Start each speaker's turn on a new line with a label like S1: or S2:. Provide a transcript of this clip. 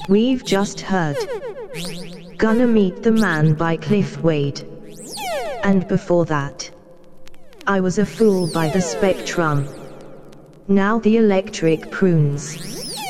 S1: We've just heard Gonna Meet the Man by Cliff Wade. And before that, I Was a Fool by The Spectrum. Now the Electric Prunes.